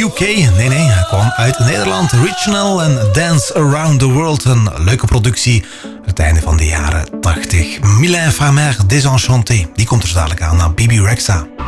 UK. Nee, hij kwam uit Nederland. Regional en Dance Around the World. Een leuke productie. Het einde van de jaren 80. Mylène Farmer, Désenchanté. Die komt er dadelijk aan naar Bibi Rexha.